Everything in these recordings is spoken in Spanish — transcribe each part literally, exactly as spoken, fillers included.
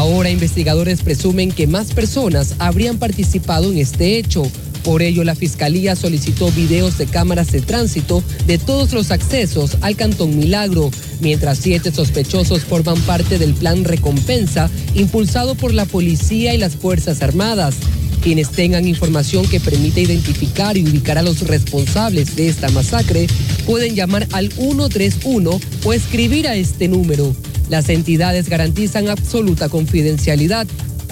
Ahora investigadores presumen que más personas habrían participado en este hecho. Por ello, la Fiscalía solicitó videos de cámaras de tránsito de todos los accesos al Cantón Milagro, mientras siete sospechosos forman parte del plan Recompensa impulsado por la policía y las Fuerzas Armadas. Quienes tengan información que permita identificar y ubicar a los responsables de esta masacre pueden llamar al ciento treinta y uno o escribir a este número. Las entidades garantizan absoluta confidencialidad.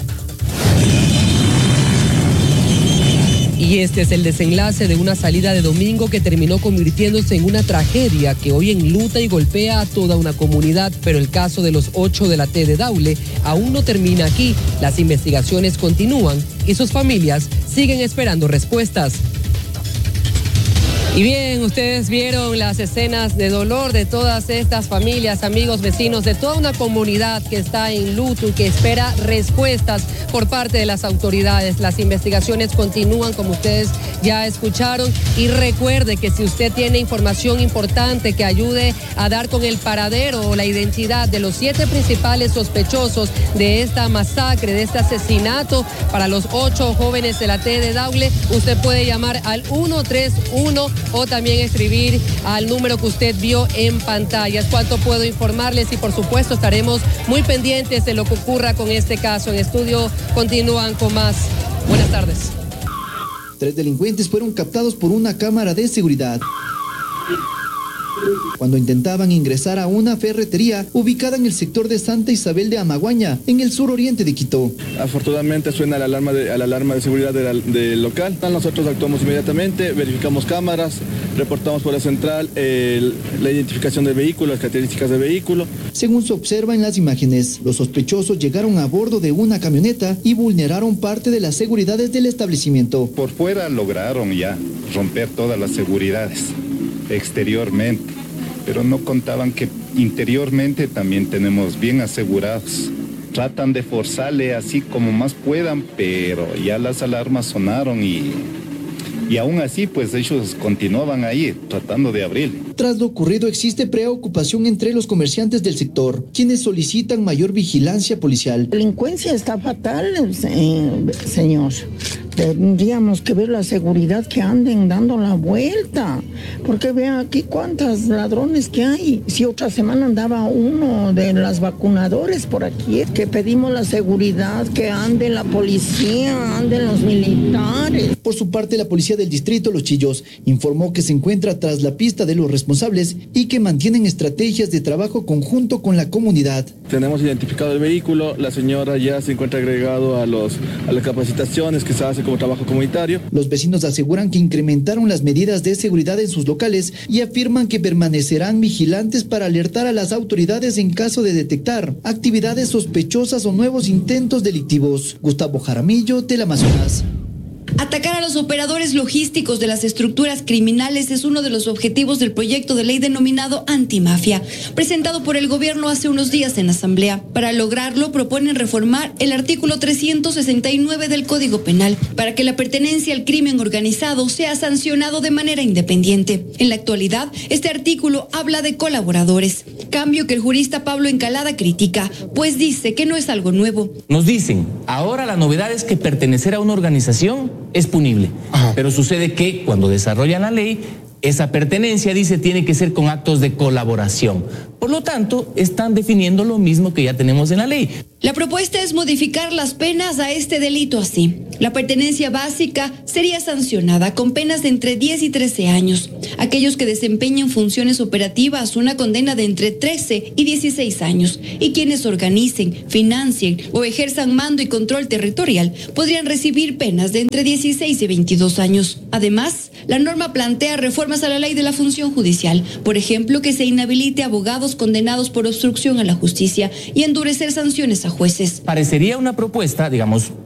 Y este es el desenlace de una salida de domingo que terminó convirtiéndose en una tragedia que hoy enluta y golpea a toda una comunidad. Pero el caso de los ocho de la T de Daule aún no termina aquí. Las investigaciones continúan y sus familias siguen esperando respuestas. Y bien, ustedes vieron las escenas de dolor de todas estas familias, amigos, vecinos, de toda una comunidad que está en luto y que espera respuestas por parte de las autoridades. Las investigaciones continúan, como ustedes ya escucharon, y recuerde que si usted tiene información importante que ayude a dar con el paradero o la identidad de los siete principales sospechosos de esta masacre, de este asesinato para los ocho jóvenes de la T de Daule, usted puede llamar al ciento treinta y uno o también escribir al número que usted vio en pantalla. Es cuanto puedo informarles y por supuesto estaremos muy pendientes de lo que ocurra con este caso. En estudio continúan con más. Buenas tardes. Tres delincuentes fueron captados por una cámara de seguridad cuando intentaban ingresar a una ferretería ubicada en el sector de Santa Isabel de Amaguaña, en el suroriente de Quito. Afortunadamente suena la alarma de, a la alarma de seguridad de la, del local. Nosotros actuamos inmediatamente, verificamos cámaras, reportamos por la central el, la identificación del vehículo, las características del vehículo. Según se observa en las imágenes, los sospechosos llegaron a bordo de una camioneta y vulneraron parte de las seguridades del establecimiento. Por fuera lograron ya romper todas las seguridades exteriormente, pero no contaban que interiormente también tenemos bien asegurados. Tratan de forzarle así como más puedan, pero ya las alarmas sonaron y, y aún así pues ellos continuaban ahí tratando de abrir. Tras lo ocurrido existe preocupación entre los comerciantes del sector, quienes solicitan mayor vigilancia policial. La delincuencia está fatal, eh, señor. Tendríamos que ver la seguridad que anden dando la vuelta, porque vean aquí cuántos ladrones que hay. Si otra semana andaba uno de las vacunadores por aquí, que pedimos la seguridad, que ande la policía, anden los militares. Por su parte, la policía del distrito Los Chillos informó que se encuentra tras la pista de los responsables y que mantienen estrategias de trabajo conjunto con la comunidad. Tenemos identificado el vehículo, la señora ya se encuentra agregado a, los, a las capacitaciones que se hace como trabajo comunitario. Los vecinos aseguran que incrementaron las medidas de seguridad en sus locales y afirman que permanecerán vigilantes para alertar a las autoridades en caso de detectar actividades sospechosas o nuevos intentos delictivos. Gustavo Jaramillo, Teleamazonas. Atacar a los operadores logísticos de las estructuras criminales es uno de los objetivos del proyecto de ley denominado Antimafia, presentado por el gobierno hace unos días en Asamblea. Para lograrlo, proponen reformar el artículo trescientos sesenta y nueve del Código Penal para que la pertenencia al crimen organizado sea sancionado de manera independiente. En la actualidad, este artículo habla de colaboradores, cambio que el jurista Pablo Encalada critica, pues dice que no es algo nuevo. Nos dicen, ahora la novedad es que pertenecer a una organización es punible. Ajá. Pero sucede que cuando desarrollan la ley, esa pertenencia, dice, tiene que ser con actos de colaboración. Por lo tanto, están definiendo lo mismo que ya tenemos en la ley. La propuesta es modificar las penas a este delito así. La pertenencia básica sería sancionada con penas de entre diez y trece años. Aquellos que desempeñen funciones operativas, una condena de entre trece y dieciséis años. Y quienes organicen, financien o ejerzan mando y control territorial podrían recibir penas de entre dieciséis y veintidós años. Además, la norma plantea reformas a la ley de la función judicial. Por ejemplo, que se inhabilite a abogados condenados por obstrucción a la justicia y endurecer sanciones a jueces. Parecería una propuesta, digamos,